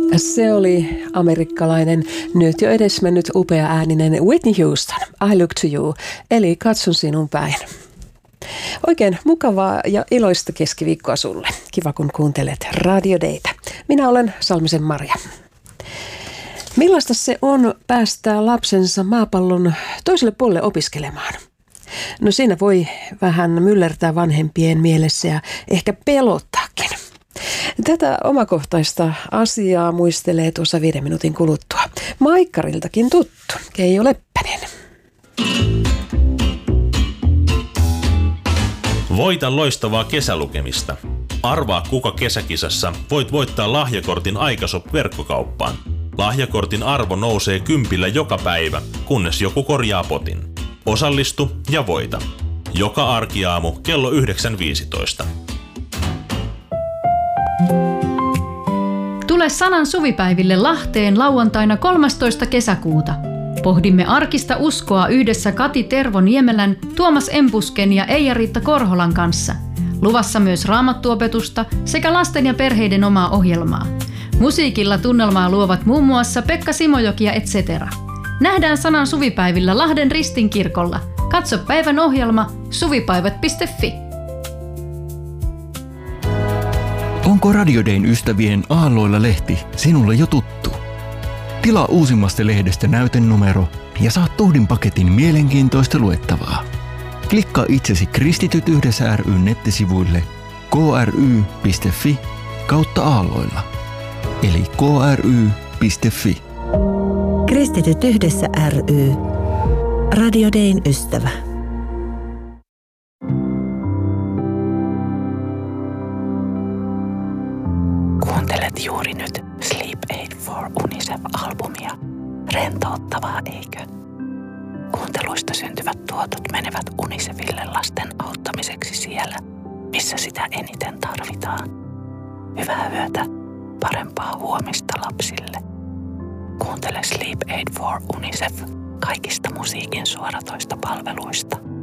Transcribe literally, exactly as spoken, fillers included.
Se oli amerikkalainen, nyt jo edesmennyt upea ääninen Whitney Houston, I Look to You, eli katson sinun päin. Oikein mukavaa ja iloista keskiviikkoa sulle. Kiva kun kuuntelet Radio Daytä. Minä olen Salmisen Marja. Millaista se on päästää lapsensa maapallon toiselle puolelle opiskelemaan? No siinä voi vähän myllertää vanhempien mielessä ja ehkä pelottaakin. Tätä omakohtaista asiaa muistelee tuossa viiden minuutin kuluttua Maikkariltakin tuttu Keijo Leppänen. Voita loistavaa kesälukemista. Arvaa kuka kesäkisassa voit voittaa lahjakortin Aikashop-verkkokauppaan. Lahjakortin arvo nousee kympillä joka päivä, kunnes joku korjaa potin. Osallistu ja voita. Joka arkiaamu kello yhdeksän viisitoista. Tule Sanan suvipäiville Lahteen lauantaina kolmastoista kesäkuuta. Pohdimme arkista uskoa yhdessä Kati Tervo-Niemelän, Tuomas Empusken ja Eija-Riitta Korholan kanssa. Luvassa myös raamattuopetusta sekä lasten ja perheiden omaa ohjelmaa. Musiikilla tunnelmaa luovat muun muassa Pekka Simojoki ja et cetera. Nähdään Sanan suvipäivillä Lahden Ristinkirkolla. Katso päivän ohjelma suvipäivät piste fi. Onko Radio Dayn ystävien Aalloilla lehti sinulle jo tuttu? Tilaa uusimmasta lehdestä näytenumero ja saat tuhdin paketin mielenkiintoista luettavaa. Klikkaa itsesi Kristityt yhdessä ry:n nettisivuille k r y piste f i kautta Aalloilla. Eli k r y piste f i. Kristityt yhdessä ry. Radio Dayn ystävä. Kuuntelet juuri nyt Sleep Aid for UNICEF-albumia. Rentouttavaa, eikö? Kuunteluista syntyvät tuotot menevät UNICEFille lasten auttamiseksi siellä, missä sitä eniten tarvitaan. Hyvää yötä, parempaa huomista lapsille. Kuuntele Sleep Aid for UNICEF kaikista musiikin suoratoista palveluista.